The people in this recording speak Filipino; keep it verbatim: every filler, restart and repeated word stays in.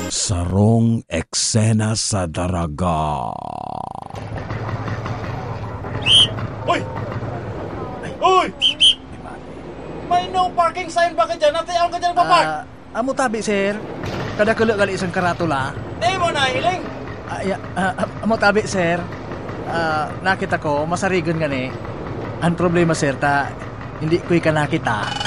Sarong eksena sa daraga. Uy! Uy! May no parking sign ba ka dyan? Natayaw ka dyan papark? Ah, amo tabi, sir. Kada kulo gali isang karatula. Di mo na hiling? Ay, ah, amo tabi, sir. Ah, nakita ko, masarigon gani. Ang problema, sir, ta hindi ko'y ka nakita.